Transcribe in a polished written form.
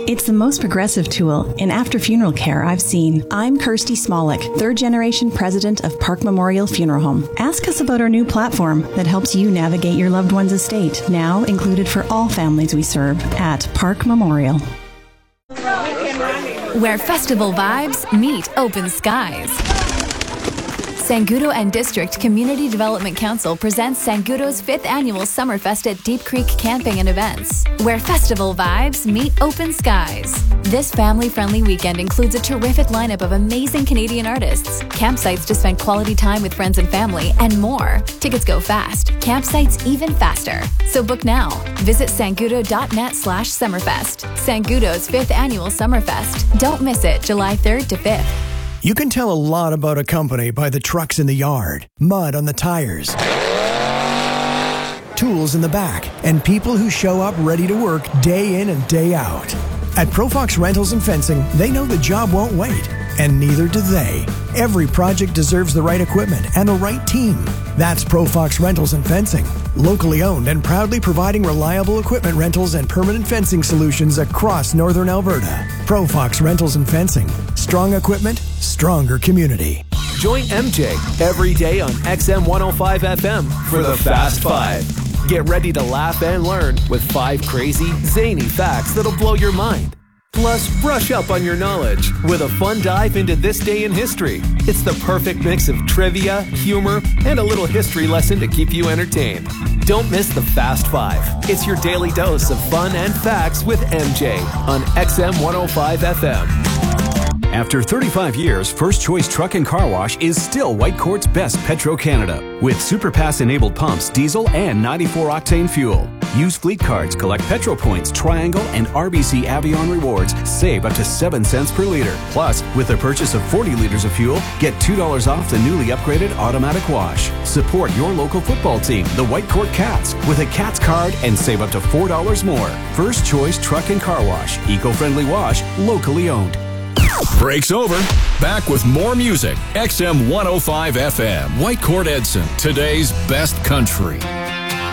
It's the most progressive tool in after-funeral care I've seen. I'm Kirsty Smolik, third-generation president of Park Memorial Funeral Home. Ask us about our new platform that helps you navigate your loved one's estate, now included for all families we serve at Park Memorial. Where festival vibes meet open skies. Sangudo and District Community Development Council presents Sangudo's 5th annual Summerfest at Deep Creek Camping and Events, where festival vibes meet open skies. This family-friendly weekend includes a terrific lineup of amazing Canadian artists, campsites to spend quality time with friends and family, and more. Tickets go fast, campsites even faster. So book now. Visit sangudo.net/Summerfest. Sangudo's 5th annual Summerfest. Don't miss it, July 3rd to 5th. You can tell a lot about a company by the trucks in the yard, mud on the tires, tools in the back, and people who show up ready to work day in and day out. At Profox Rentals and Fencing, they know the job won't wait, and neither do they. Every project deserves the right equipment and the right team. That's Profox Rentals and Fencing, locally owned and proudly providing reliable equipment rentals and permanent fencing solutions across northern Alberta. Profox Rentals and Fencing. Strong equipment, stronger community. Join MJ every day on XM 105 FM for the Fast Five. Get ready to laugh and learn with 5 crazy, zany facts that'll blow your mind. Plus, brush up on your knowledge with a fun dive into this day in history. It's the perfect mix of trivia, humor, and a little history lesson to keep you entertained. Don't miss the Fast Five. It's your daily dose of fun and facts with MJ on XM 105 FM. After 35 years, First Choice Truck and Car Wash is still Whitecourt's best Petro-Canada. With SuperPass-enabled pumps, diesel, and 94-octane fuel. Use fleet cards, collect Petro Points, Triangle, and RBC Avion rewards. Save up to 7 cents per liter. Plus, with the purchase of 40 liters of fuel, get $2 off the newly upgraded automatic wash. Support your local football team, the Whitecourt Cats, with a Cats card and save up to $4 more. First Choice Truck and Car Wash. Eco-friendly wash, locally owned. Break's over. Back with more music. XM 105 FM. Whitecourt Edson. Today's best country.